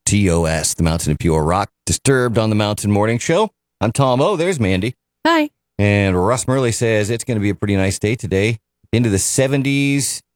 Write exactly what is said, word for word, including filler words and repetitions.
T O S, the Mountain of Pure Rock. Disturbed on the Mountain Morning Show. I'm Tom O. There's Mandy. Hi. And Russ Murley says it's going to be a pretty nice day today. Into the seventies.